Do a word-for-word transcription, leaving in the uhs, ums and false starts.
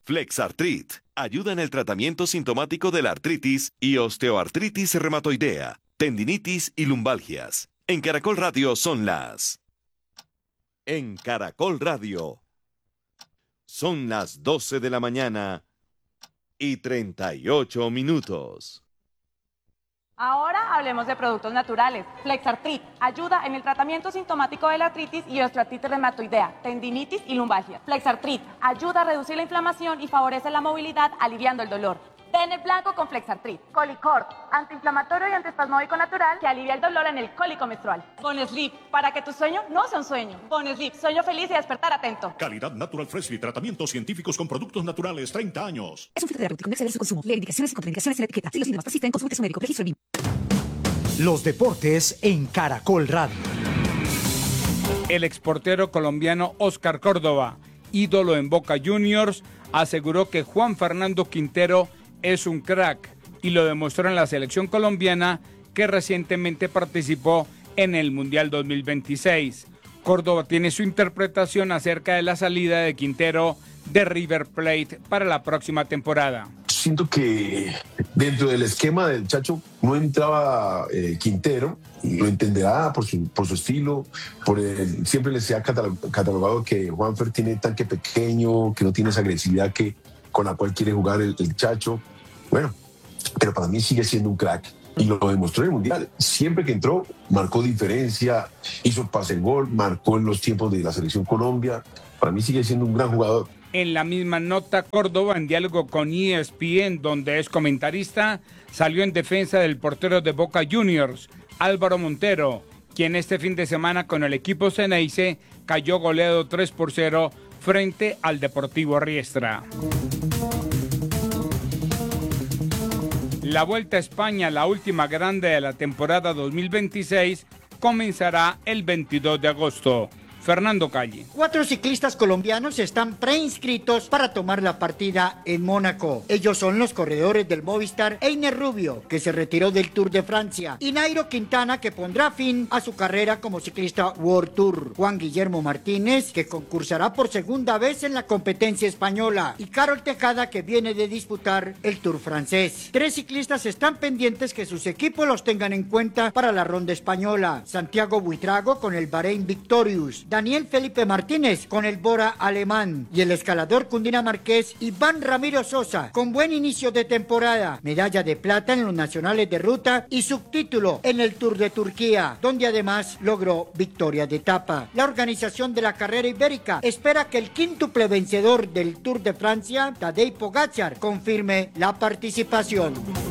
Flexartrit ayuda en el tratamiento sintomático de la artritis y osteoartritis reumatoidea, tendinitis y lumbalgias. En Caracol Radio son las... En Caracol Radio son las doce de la mañana y treinta y ocho minutos. Ahora hablemos de productos naturales. Flexartrit ayuda en el tratamiento sintomático de la artritis y osteoartritis reumatoidea, tendinitis y lumbalgia. Flexartrit ayuda a reducir la inflamación y favorece la movilidad, aliviando el dolor. Bene blanco con Flexartrit. Colicort, antiinflamatorio y antiespasmódico natural que alivia el dolor en el cólico menstrual. Bonesleep, para que tu sueño no sea un sueño. Bonesleep, sueño feliz y despertar atento. Calidad Natural Freshly, tratamientos científicos con productos naturales, treinta años. Es un filtro terapéutico, no exceder su consumo. Lee indicaciones y contraindicaciones en la etiqueta. Si los síntomas persisten, consulte a su médico. Registro B I M. Los deportes en Caracol Radio. El exportero colombiano Oscar Córdoba, ídolo en Boca Juniors, aseguró que Juan Fernando Quintero es un crack y lo demostró en la selección colombiana que recientemente participó en el Mundial dos mil veintiséis. Córdoba tiene su interpretación acerca de la salida de Quintero de River Plate para la próxima temporada. Siento que dentro del esquema del Chacho no entraba eh, Quintero, lo entenderá por su, por su estilo, por el, siempre les se ha catalogado que Juanfer tiene tanque pequeño, que no tiene esa agresividad que, con la cual quiere jugar el, el Chacho. Bueno, pero para mí sigue siendo un crack y lo demostró en el Mundial. Siempre que entró, marcó diferencia, hizo pase en gol, marcó en los tiempos de la Selección Colombia. Para mí sigue siendo un gran jugador. En la misma nota, Córdoba, en diálogo con E S P N, donde es comentarista, salió en defensa del portero de Boca Juniors, Álvaro Montero, quien este fin de semana con el equipo Ceneice cayó goleado tres por cero frente al Deportivo Riestra. La Vuelta a España, la última grande de la temporada dos mil veintiséis, comenzará el veintidós de agosto. Fernando Calle. Cuatro ciclistas colombianos están preinscritos para tomar la partida en Mónaco. Ellos son los corredores del Movistar, Einer Rubio, que se retiró del Tour de Francia, y Nairo Quintana, que pondrá fin a su carrera como ciclista World Tour. Juan Guillermo Martínez, que concursará por segunda vez en la competencia española, y Carol Tejada, que viene de disputar el Tour francés. Tres ciclistas están pendientes que sus equipos los tengan en cuenta para la ronda española. Santiago Buitrago con el Bahrein Victorious, Daniel Felipe Martínez con el Bora alemán y el escalador cundinamarqués Iván Ramiro Sosa con buen inicio de temporada, medalla de plata en los nacionales de ruta y subtítulo en el Tour de Turquía, donde además logró victoria de etapa. La organización de la carrera ibérica espera que el quíntuple vencedor del Tour de Francia, Tadej Pogačar, confirme la participación.